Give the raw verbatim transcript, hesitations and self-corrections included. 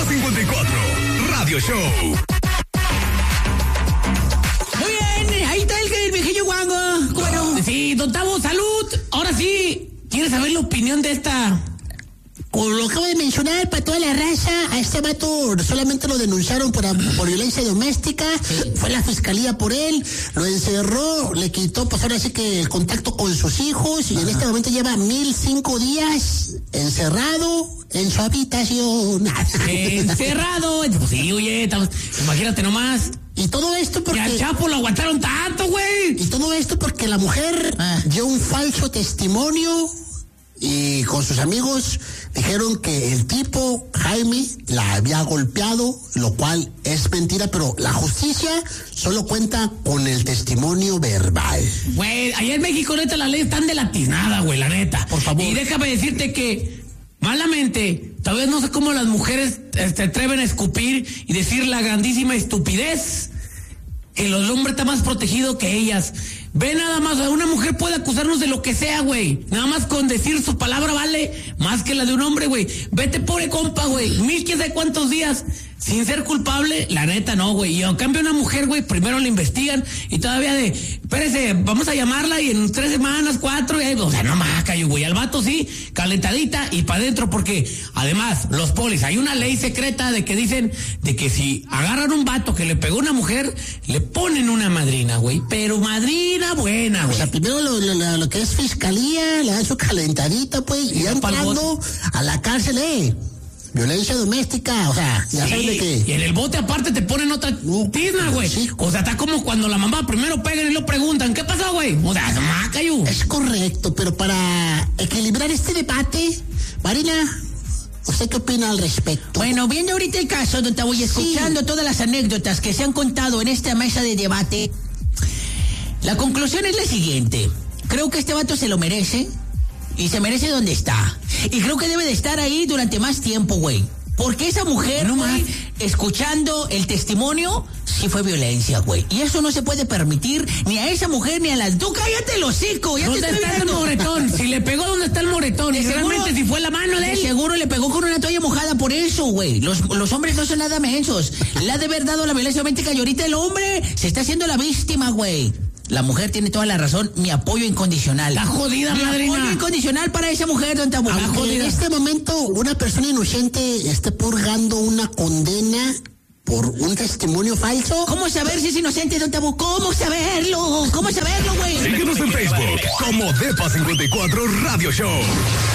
cincuenta y cuatro Radio Show. Muy bien, ahí está el, el viejillo guango. Bueno, sí, don Tavo, salud. Ahora sí, ¿quieres saber la opinión de esta? Como lo acabo de mencionar, para toda la raza, a este vato solamente lo denunciaron por, por violencia doméstica, sí. Fue la fiscalía por él, lo encerró, le quitó, pues ahora sí que el contacto con sus hijos, y Ajá. en este momento lleva mil cinco días encerrado en su habitación. ¿Encerrado? Pues sí, oye, imagínate nomás. Y todo esto porque... Y al Chapo lo aguantaron tanto, güey. Y todo esto porque la mujer ah. dio un falso testimonio y con sus amigos dijeron que el tipo, Jaime, la había golpeado, lo cual es mentira, pero la justicia solo cuenta con el testimonio verbal. Güey, allá en México, neta, las leyes están de la tiznada, güey, la neta. Por favor. Y déjame decirte que, malamente, tal vez no sé cómo las mujeres se atreven a escupir y decir la grandísima estupidez que el hombre está más protegido que ellas. Ve nada más, una mujer puede acusarnos de lo que sea, güey. Nada más con decir su palabra vale más que la de un hombre, güey. Vete, pobre compa, güey. Mil quién sabe cuántos días sin ser culpable, la neta no, güey. Y en cambio una mujer, güey, primero la investigan y todavía de, espérese, vamos a llamarla y en tres semanas, cuatro, y ahí, o sea, no más, cayo, güey. Al vato sí, calentadita y para adentro, porque además, los polis, hay una ley secreta de que dicen de que si agarran un vato que le pegó a una mujer, le ponen una madrina, güey. Pero madrina buena, güey. O sea, primero lo, lo, lo que es fiscalía, le dan su calentadita, pues, y ya entrando a la cárcel, eh. Violencia doméstica, o sea, ya sí, sabes de qué. Y en el bote aparte te ponen otra uh, tizna, güey. Sí. O sea, está como cuando la mamá primero pegan y lo preguntan, ¿qué pasó, güey? O sea, macayo. Es correcto, pero para equilibrar este debate, Marina, ¿usted qué opina al respecto? Bueno, viendo ahorita el caso, donde voy escuchando sí. todas las anécdotas que se han contado en esta mesa de debate, la conclusión es la siguiente. Creo que este vato se lo merece. Y se merece donde está. Y creo que debe de estar ahí durante más tiempo, güey. Porque esa mujer, no güey, escuchando el testimonio, sí fue violencia, güey. Y eso no se puede permitir ni a esa mujer ni a las... ¡Tú cállate el hocico! Ya ¿Dónde te está el moretón? Si le pegó, ¿dónde está el moretón? De y seguro, realmente si fue la mano de él. Seguro le pegó con una toalla mojada por eso, güey. Los, los hombres no son nada mensos. Le ha de haber dado la violencia doméstica y ahorita el hombre se está haciendo la víctima, güey. La mujer tiene toda la razón, mi apoyo incondicional. La jodida, mi madrina. apoyo incondicional para esa mujer, don Tabu. Aunque en este momento una persona inocente esté purgando una condena por un testimonio falso. ¿Cómo saber si es inocente, don Tabu? ¿Cómo saberlo? ¿Cómo saberlo, güey? Síguenos en Facebook como Depa cincuenta y cuatro Radio Show.